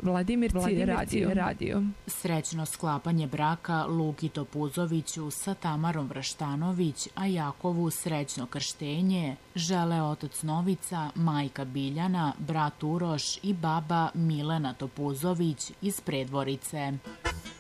Vladimirci radio. Srećno sklapanje braka Luki Topuzoviću sa Tamarom Vrštanović, a Jakovu srećno krštenje žele otac Novica, majka Biljana, brat Uroš i baba Milena Topuzović iz Predvorice.